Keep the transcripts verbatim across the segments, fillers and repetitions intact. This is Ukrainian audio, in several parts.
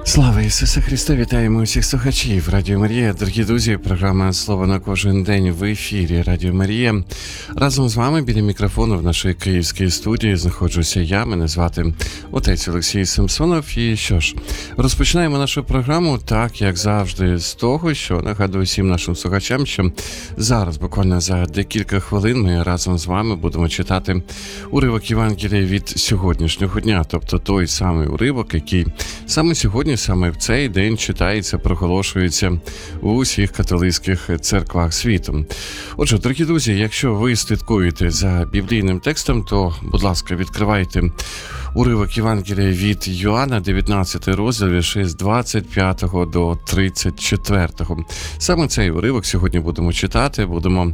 Слава Ісусу Христу! Вітаємо усіх слухачів Радіо Марія. Дорогі друзі, програма «Слово на кожен день» в ефірі Радіо Марія. Разом з вами біля мікрофону в нашій київській студії знаходжуся я, мене звати отець Олексій Самсонов. І що ж, розпочинаємо нашу програму так, як завжди, з того, що нагадую всім нашим слухачам, що зараз, буквально за декілька хвилин, ми разом з вами будемо читати уривок Євангелія від сьогоднішнього дня, тобто той самий уривок, який саме сьогодні, саме в цей день читається, проголошується у усіх католицьких церквах світу. Отже, дорогі друзі, якщо ви слідкуєте за біблійним текстом, то, будь ласка, відкривайте уривок Євангелія від Йоанна, дев'ятнадцятий розділ, вірші з двадцять п'ятого до тридцять четвертого. Саме цей уривок сьогодні будемо читати, будемо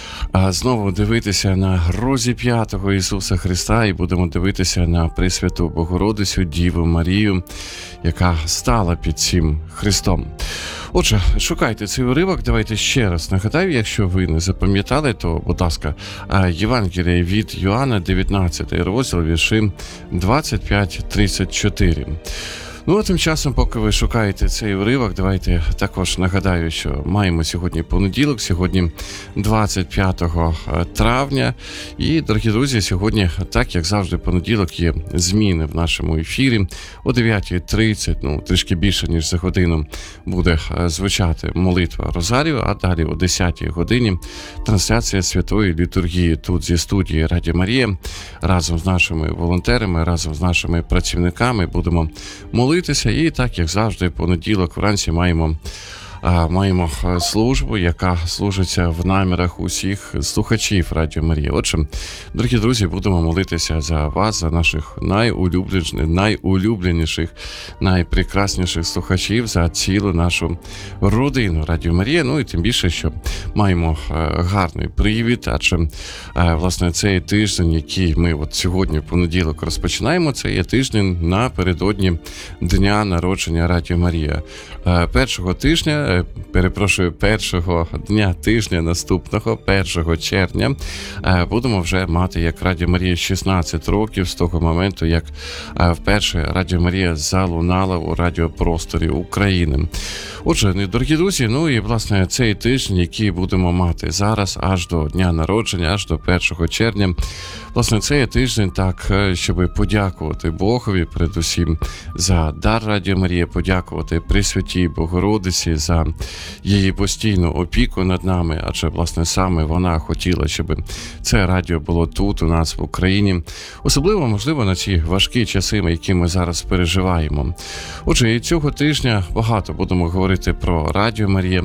а знову дивитися на розіп'ятого Ісуса Христа і будемо дивитися на Пресвяту Богородицю, Діву Марію, яка стала під цим Христом. Отже, шукайте цей уривок, давайте ще раз нагадаю, якщо ви не запам'ятали, то, будь ласка, Євангеліє від Йоанна, дев'ятнадцятий розділ, вірші двадцять п'ять тридцять чотири. Ну, а тим часом, поки ви шукаєте цей уривок, давайте також нагадаю, що маємо сьогодні понеділок, сьогодні двадцять п'ятого травня. І, дорогі друзі, сьогодні, так як завжди, понеділок є зміни в нашому ефірі. О дев'ятій тридцять, ну, трішки більше, ніж за годину, буде звучати молитва Розарію, а далі о десятій годині трансляція святої літургії тут зі студії Радіо Марія. Разом з нашими волонтерами, разом з нашими працівниками будемо молитися. І так, як завжди, понеділок вранці маємо, а, маємо службу, яка служиться в намірах усіх слухачів Радіо Марія. Отже, дорогі друзі, будемо молитися за вас, за наших найулюбленіших, найулюбленіших, найпрекрасніших слухачів, за цілу нашу родину Радіо Марія. Ну і тим більше, що маємо гарний привід, адже, власне, цей тиждень, який ми от сьогодні в понеділок розпочинаємо, це є тиждень напередодні дня народження Радіо Марія. Першого тижня, перепрошую, першого дня тижня наступного, першого червня, будемо вже мати, як Радіо Марія, шістнадцять років з того моменту, як вперше Радіо Марія залунала у радіопросторі України. Отже, дорогі друзі, ну і, власне, цей тиждень, який будемо мати зараз, аж до дня народження, аж до першого червня, власне, це є тиждень так, щоб подякувати Богові, передусім, за дар Радіо Марія, подякувати Пресвятій Богородиці за її постійну опіку над нами, адже, власне, саме вона хотіла, щоб це радіо було тут, у нас в Україні. Особливо, можливо, на ці важкі часи, які ми зараз переживаємо. Отже, і цього тижня багато будемо говорити про Радіо Марія.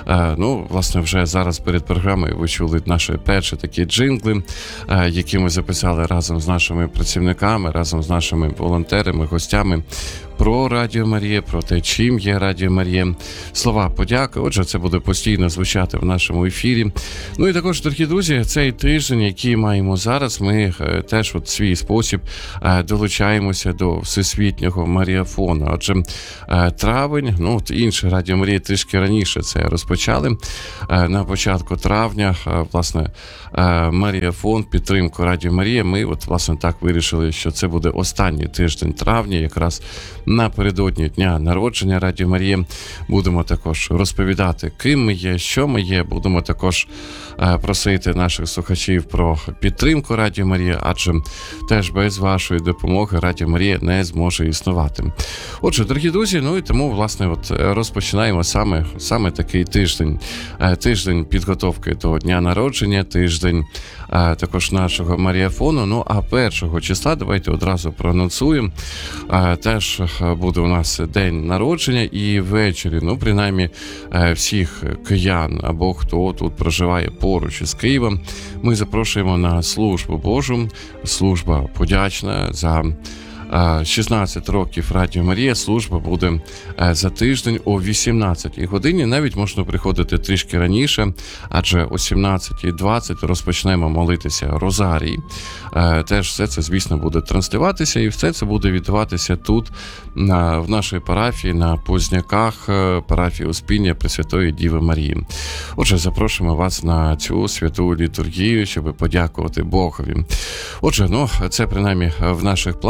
Ну, власне, вже зараз перед програмою ви чули наші перші такі джингли, які ми записали разом з нашими працівниками, разом з нашими волонтерами, гостями про Радіо Марія, про те, чим є Радіо Марія. Слова подяки. Отже, це буде постійно звучати в нашому ефірі. Ну і також, дорогі друзі, цей тиждень, який маємо зараз, ми теж от свій спосіб долучаємося до всесвітнього маріафону. Отже, травень, ну, от інше Радіо Марія трішки раніше це розпочали. На початку травня, власне, маріафон, підтримку Радіо Марія. Ми, от, власне, так вирішили, що це буде останній тиждень травня, якраз напередодні дня народження Радіо Марія. Будемо також розповідати, ким ми є, що ми є. Будемо також просити наших слухачів про підтримку Радіо Марія, адже теж без вашої допомоги Радіо Марія не зможе існувати. Отже, дорогі друзі, ну і тому, власне, от розпочинаємо саме, саме такий тиждень. Тиждень підготовки до дня народження, тиждень також нашого маріафону. Ну, а першого числа, давайте одразу проанонсуємо, теж буде у нас день народження, і ввечері, ну, принаймні, всіх киян або хто тут проживає поруч із Києвом, ми запрошуємо на службу Божу. Служба подячна за шістнадцять років Радіо Марія. Служба буде за тиждень о вісімнадцятій годині. Навіть можна приходити трішки раніше, адже о сімнадцятій двадцять розпочнемо молитися Розарій. Теж все це, звісно, буде транслюватися, і все це буде відбуватися тут, на, в нашій парафії, на Позняках, парафії Успіння Пресвятої Діви Марії. Отже, запрошуємо вас на цю святу літургію, щоб подякувати Богові. Отже, ну, це принаймні в наших планах. Ну,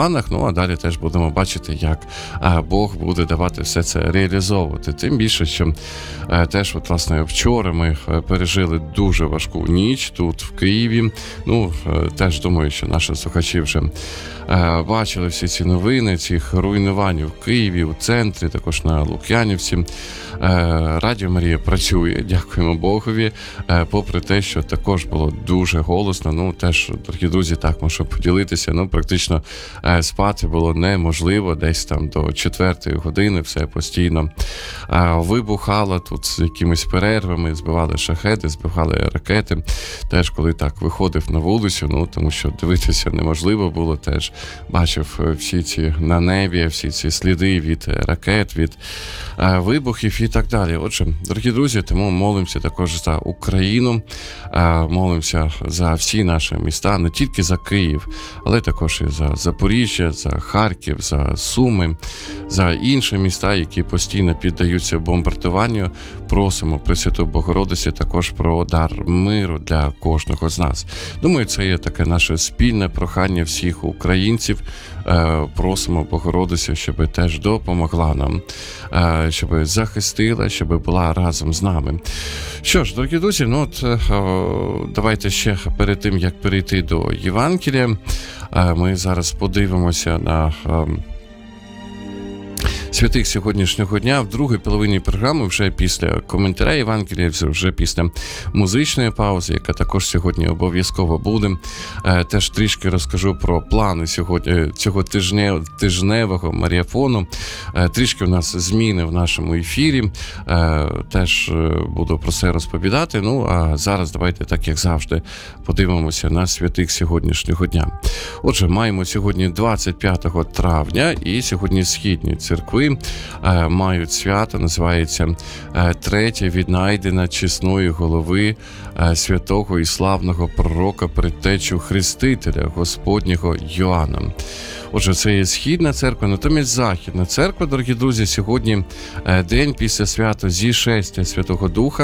а далі теж будемо бачити, як е, Бог буде давати все це реалізовувати. Тим більше, що е, теж, от, власне, вчора ми пережили дуже важку ніч тут, в Києві. Ну, е, теж думаю, що наші слухачі вже е, бачили всі ці новини, цих руйнувань в Києві, у центрі, також на Лук'янівці. Е, Радіо Марія працює, дякуємо Богові, е, попри те, що також було дуже голосно. Ну, теж, дорогі друзі, так можу поділитися, ну, практично е, спати було неможливо, десь там до четвертої години все постійно е, вибухало тут з якимись перервами, збивали шахеди, збивали ракети. Теж, коли так виходив на вулицю, ну, тому що дивитися неможливо було, теж бачив всі ці на небі, всі ці сліди від ракет, від е, вибухів і так далі. Отже, дорогі друзі, тому молимося також за Україну, е, молимося за всі наші міста, не тільки за Київ, але також і за Запоріжжя, за Харків, за Суми, за інші міста, які постійно піддаються бомбардуванню. Просимо Пресвяту Богородицю також про дар миру для кожного з нас. Думаю, це є таке наше спільне прохання всіх українців. Просимо Богородицю, щоб теж допомогла нам, щоб захистила, щоб була разом з нами. Що ж, дорогі друзі, ну от давайте ще перед тим, як перейти до Євангелія, ми зараз подивимося на святих сьогоднішнього дня. В другій половині програми, вже після коментаря Євангелія, вже після музичної паузи, яка також сьогодні обов'язково буде, теж трішки розкажу про плани сьогодні цього тижне, тижневого марафону. Трішки у нас зміни в нашому ефірі, теж буду про це розповідати. Ну, а зараз давайте, так як завжди, подивимося на святих сьогоднішнього дня. Отже, маємо сьогодні двадцять п'ятого травня, і сьогодні східні церкви мають свято, називається третє віднайдена чесної голови святого і славного пророка, предтечу Хрестителя Господнього Йоанна. Отже, це є східна церква, натомість західна церква, дорогі друзі, сьогодні день після свята Зішестя Святого Духа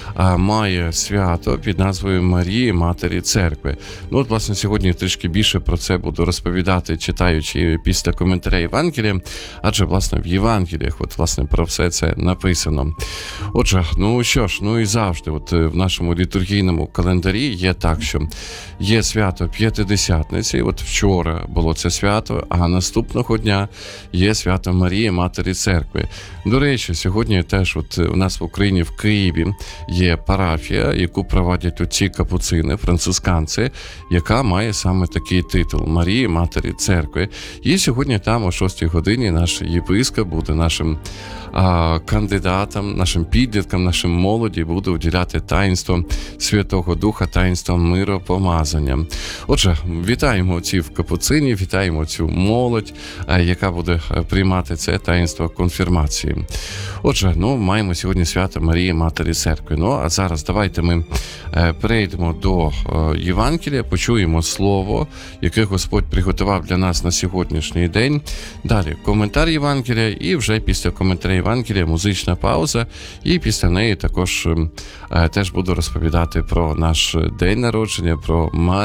має свято під назвою Марії, Матері Церкви. Ну, от, власне, сьогодні трішки більше про це буду розповідати, читаючи після коментаря Євангелія, адже, власне, в Євангеліях, от, власне, про все це написано. Отже, ну що ж, ну і завжди, от в нашому літургійному календарі є так, що є свято П'ятидесятниці, от вчора було це свято, а наступного дня є свято Марії, Матері Церкви. До речі, сьогодні теж от у нас в Україні, в Києві, є парафія, яку проводять оці капуцини, францисканці, яка має саме такий титул – Марії, Матері Церкви. І сьогодні там о шостій годині наш єпископ буде нашим а, кандидатам, нашим підліткам, нашим молоді буде уділяти таїнство Святого Духа, таїнство миропомазання. Отже, вітаємо цих капуцинів, вітаємо цю молодь, яка буде приймати це таїнство конфірмації. Отже, ну, маємо сьогодні свято Марії, Матері Церкви. Ну, а зараз давайте ми перейдемо до Євангелія, почуємо слово, яке Господь приготував для нас на сьогоднішній день. Далі коментар Євангелія, і вже після коментаря Євангелія музична пауза, і після неї також теж буду розповідати про наш день народження, про Марію.